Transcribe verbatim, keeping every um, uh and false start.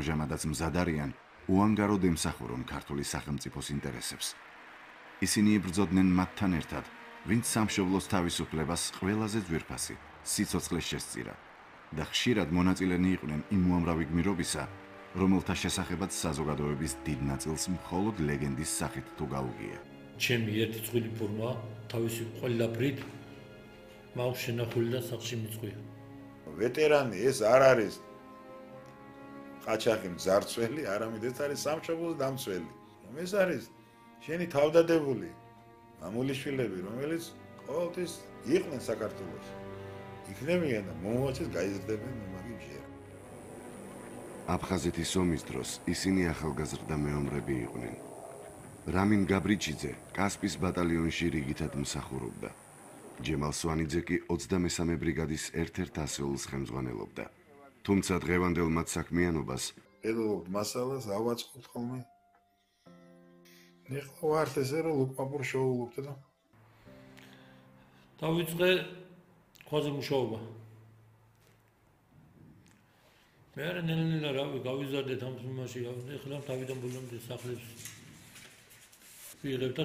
ამჟამადაც მზად არიან უანგაროდ ემსახურონ ქართული სახელმწიფოს ინტერესებს. ისინი იბრძოდნენ მათთან ერთად, ვინც სამშობლოს თავისუფლებას ყველაზე ძვირფასი სიცოცხლეს შესწირა და ხშირად მონაწილენი იყვნენ იმ უამრავი გმირობისა, რომელთა შესახებაც საზოგადოების დიდ ნაწილს მხოლოდ ლეგენდის სახით თუ გაუგია. ჩემი ერთი წყვილი ფორმა თავისი ყველაფრით მაქვს შენახული და სახლში მიწყვია. ვეტერანი ეს არ არის ყაჩაღი მძარცველი, არამედ ეს არის სამშობლოს დამცველი. ეს არის შენი თავდადებული მამულიშვილები, რომელიც ყოველთვის იყვნენ საქართველოში. იქნებიან და მომავალშიც გაიზრდებიან მაგ ჯერ. აფხაზეთის ომის დროს ისინი ახალგაზრდა მეომრები იყვნენ. რამინ გაბრიჩიძე კასპის ბატალიონში რიგითად მსახურობდა. ჯემალ სვანიძე კი ოცდამესამე ბრიგადის ერთ-ერთ ასეულს ხელმძღვანელობდა. თუმცა დღევანდელ მათ საქმიანობას ელოდებთ მასალას, ავაწყობთ ხოლმე. ეხლა ვართ ესე რომ ლუკმაპურ შოულობთ და დავიწყე ქვაზე მუშაობა. მე არა ნელ-ნელა რავი გავიზარდეთ ამ თემაში, ეხლა თავიდან ბოლომდე სახლებს ვიღებ და